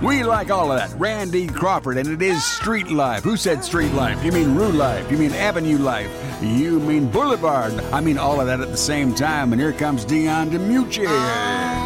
We like all of that. Randy Crawford, and it is street life. Who said street life? You mean Rue life. You mean Avenue life. You mean Boulevard. I mean all of that at the same time. And here comes Dion DiMucci.